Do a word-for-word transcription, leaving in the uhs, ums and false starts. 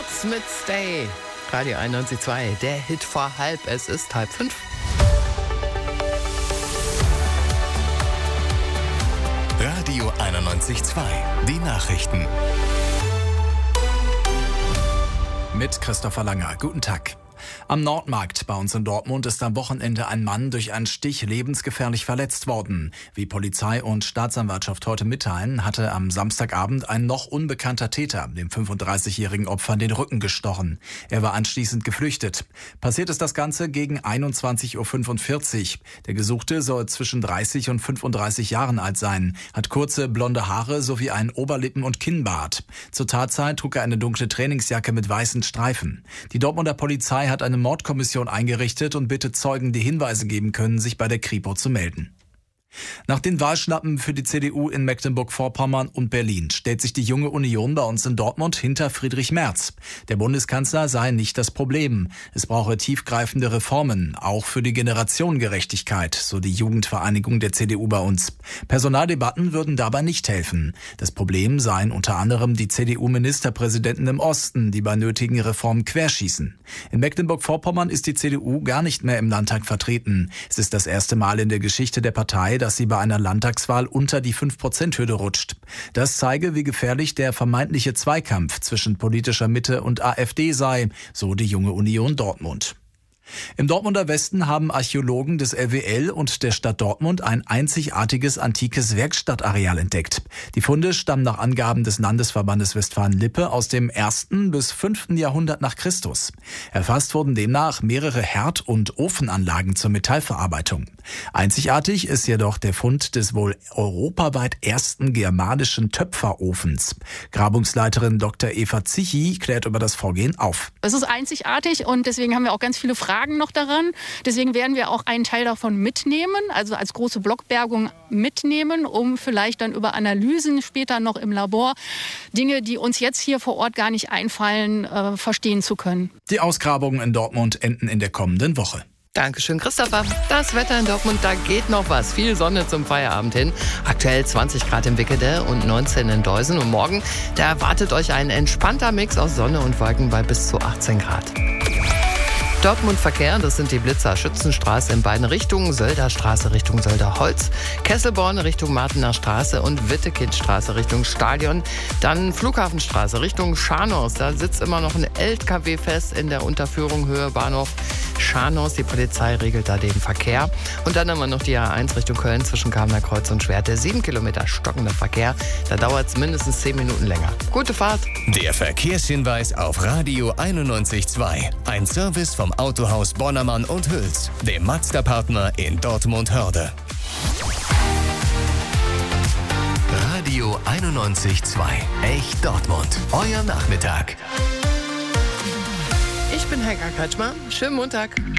Roots mit Stay. Radio einundneunzig Komma zwei, der Hit vor halb. Es ist halb fünf. Radio einundneunzig Komma zwei, die Nachrichten. Mit Christopher Langer. Guten Tag. Am Nordmarkt bei uns in Dortmund ist am Wochenende ein Mann durch einen Stich lebensgefährlich verletzt worden. Wie Polizei und Staatsanwaltschaft heute mitteilen, hatte am Samstagabend ein noch unbekannter Täter dem fünfunddreißigjährigen Opfer den Rücken gestochen. Er war anschließend geflüchtet. Passiert ist das Ganze gegen einundzwanzig Uhr fünfundvierzig. Der Gesuchte soll zwischen dreißig und fünfunddreißig Jahren alt sein, hat kurze blonde Haare sowie einen Oberlippen- und Kinnbart. Zur Tatzeit trug er eine dunkle Trainingsjacke mit weißen Streifen. Die Dortmunder Polizei hat eine Mordkommission eingerichtet und bittet Zeugen, die Hinweise geben können, sich bei der Kripo zu melden. Nach den Wahlschnappen für die C D U in Mecklenburg-Vorpommern und Berlin stellt sich die Junge Union bei uns in Dortmund hinter Friedrich Merz. Der Bundeskanzler sei nicht das Problem. Es brauche tiefgreifende Reformen, auch für die Generationengerechtigkeit, so die Jugendvereinigung der C D U bei uns. Personaldebatten würden dabei nicht helfen. Das Problem seien unter anderem die C D U-Ministerpräsidenten im Osten, die bei nötigen Reformen querschießen. In Mecklenburg-Vorpommern ist die C D U gar nicht mehr im Landtag vertreten. Es ist das erste Mal in der Geschichte der Partei, dass sie bei einer Landtagswahl unter die fünf Prozent Hürde rutscht. Das zeige, wie gefährlich der vermeintliche Zweikampf zwischen politischer Mitte und AfD sei, so die Junge Union Dortmund. Im Dortmunder Westen haben Archäologen des L W L und der Stadt Dortmund ein einzigartiges antikes Werkstattareal entdeckt. Die Funde stammen nach Angaben des Landesverbandes Westfalen-Lippe aus dem ersten bis fünften Jahrhundert nach Christus. Erfasst wurden demnach mehrere Herd- und Ofenanlagen zur Metallverarbeitung. Einzigartig ist jedoch der Fund des wohl europaweit ersten germanischen Töpferofens. Grabungsleiterin Doktor Eva Zichi klärt über das Vorgehen auf. Es ist einzigartig und deswegen haben wir auch ganz viele Fragen noch daran. Deswegen werden wir auch einen Teil davon mitnehmen, also als große Blockbergung mitnehmen, um vielleicht dann über Analysen später noch im Labor Dinge, die uns jetzt hier vor Ort gar nicht einfallen, äh, verstehen zu können. Die Ausgrabungen in Dortmund enden in der kommenden Woche. Dankeschön, Christopher. Das Wetter in Dortmund, da geht noch was. Viel Sonne zum Feierabend hin. Aktuell zwanzig Grad in Wickede und neunzehn in Deusen. Und morgen, da erwartet euch ein entspannter Mix aus Sonne und Wolken bei bis zu achtzehn Grad. Dortmund Verkehr, das sind die Blitzer Schützenstraße in beiden Richtungen, Sölderstraße Richtung Sölderholz, Kesselborn Richtung Martener Straße und Wittekindstraße Richtung Stadion. Dann Flughafenstraße Richtung Scharnhorst, da sitzt immer noch ein L K W fest in der Unterführung Höhe Bahnhof Scharnhorst. Die Polizei regelt da den Verkehr. Und dann haben wir noch die A eins Richtung Köln zwischen Kamener Kreuz und Schwerte. Sieben Kilometer stockender Verkehr, da dauert es mindestens zehn Minuten länger. Gute Fahrt. Der Verkehrshinweis auf Radio einundneunzig Komma zwei. Ein Service vom Autohaus Bonnermann und Hüls, dem Mazda-Partner in Dortmund-Hörde. Radio einundneunzig Komma zwei. Echt Dortmund. Euer Nachmittag. Ich bin Heike Kretschmer. Schönen Montag.